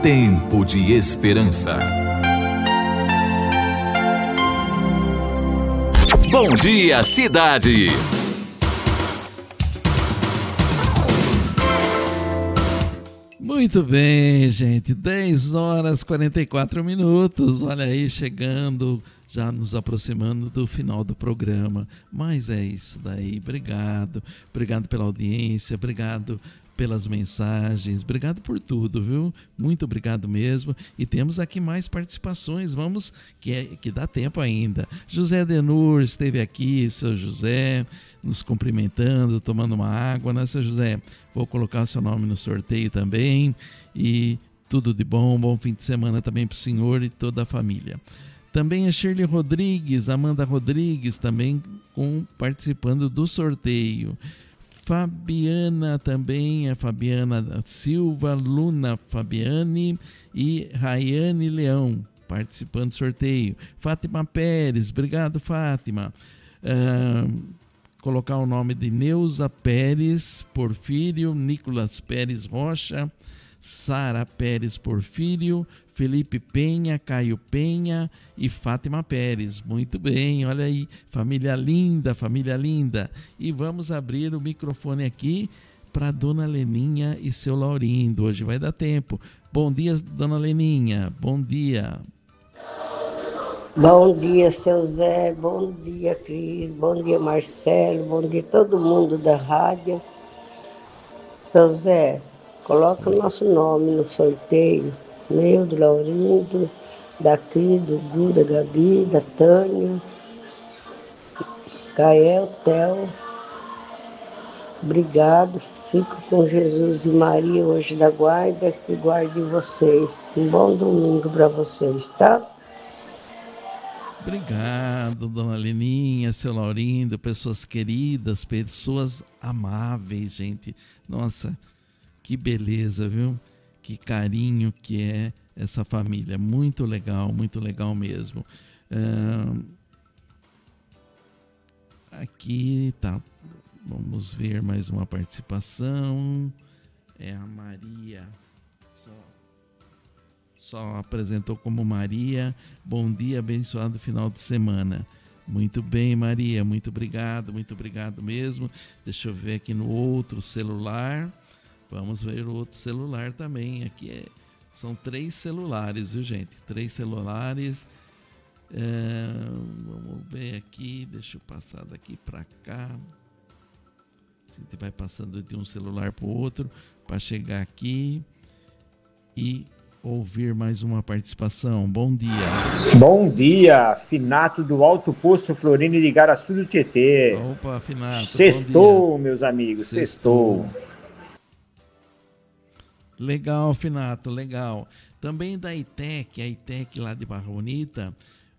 Tempo de Esperança. Bom dia, cidade! Muito bem, gente, 10 horas 44 minutos, olha aí, chegando, já nos aproximando do final do programa, mas é isso daí, obrigado pela audiência, obrigado pelas mensagens, obrigado por tudo, viu? Muito obrigado mesmo. E temos aqui mais participações, vamos, que dá tempo ainda. José Denur esteve aqui, seu José, nos cumprimentando, tomando uma água, né, seu José? Vou colocar o seu nome no sorteio também. E tudo de bom, bom fim de semana também para o senhor e toda a família. Também a Shirley Rodrigues, Amanda Rodrigues, também participando do sorteio. Fabiana também, a Fabiana Silva, Luna Fabiane e Rayane Leão, participando do sorteio. Fátima Pérez, obrigado, Fátima. Colocar o nome de Neuza Pérez Porfírio, Nicolas Pérez Rocha, Sara Pérez Porfírio, Felipe Penha, Caio Penha e Fátima Pérez. Muito bem, olha aí, família linda, família linda. E vamos abrir o microfone aqui para Dona Leninha e seu Laurindo. Hoje vai dar tempo. Bom dia, Dona Leninha, bom dia. Bom dia, seu Zé, bom dia, Cris, bom dia, Marcelo, bom dia todo mundo da rádio. Seu Zé, coloca o nosso nome no sorteio, meu, do Laurindo, da Cris, do Gu, da Gabi, da Tânia, Cael, Theo. Obrigado, fico com Jesus e Maria hoje da guarda, que guarde vocês. Um bom domingo para vocês, tá? Obrigado, Dona Leninha, seu Laurindo, pessoas queridas, pessoas amáveis, gente. Nossa, que beleza, viu? Que carinho que é essa família. Muito legal mesmo. Aqui tá. Vamos ver mais uma participação. É a Maria. Só apresentou como Maria. Bom dia, abençoado final de semana. Muito bem, Maria, muito obrigado mesmo. Deixa eu ver aqui no outro celular. Vamos ver o outro celular também. Aqui são 3 celulares, viu, gente? 3 celulares. Vamos ver aqui. Deixa eu passar daqui para cá. A gente vai passando de um celular para o outro para chegar aqui e ouvir mais uma participação. Bom dia. Bom dia, Finato do Alto Poço Florino de Igaraçu do Tietê. Opa, Finato. Sextou, meus amigos, sextou. Legal, Finato, legal. Também da ITEC, a ITEC lá de Barra Bonita,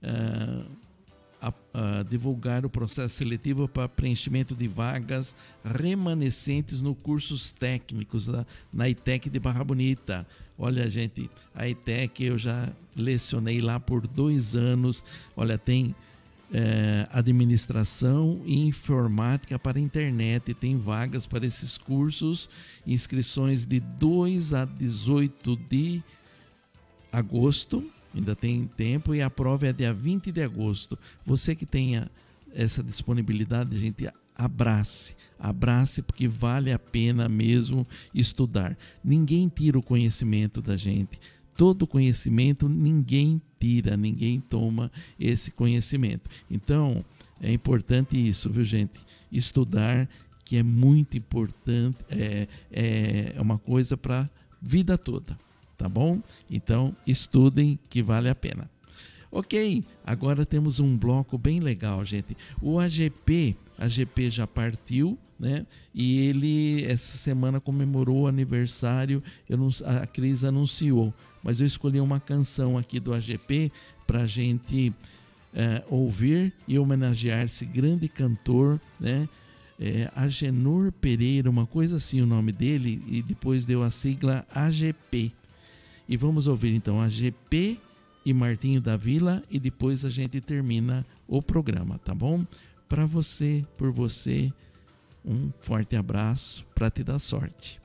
divulgar o processo seletivo para preenchimento de vagas remanescentes no cursos técnicos na ITEC de Barra Bonita. Olha, gente, a ITEC eu já lecionei lá por 2 anos. Olha, tem administração e informática para internet. Tem vagas para esses cursos, inscrições de 2 a 18 de agosto. Ainda tem tempo e a prova é dia 20 de agosto. Você que tenha essa disponibilidade, gente, abrace porque vale a pena mesmo estudar. Ninguém tira o conhecimento da gente. Todo conhecimento ninguém tira, ninguém toma esse conhecimento. Então, é importante isso, viu, gente? Estudar, que é muito importante, é uma coisa para a vida toda. Tá bom? Então, estudem que vale a pena. Ok, agora temos um bloco bem legal, gente. O AGP já partiu, né? E ele, essa semana, comemorou o aniversário. A Cris anunciou, mas eu escolhi uma canção aqui do AGP para a gente ouvir e homenagear esse grande cantor, né? Agenor Pereira, uma coisa assim o nome dele, e depois deu a sigla AGP. E vamos ouvir então a GP e Martinho da Vila e depois a gente termina o programa, tá bom? Para você, por você, um forte abraço para te dar sorte.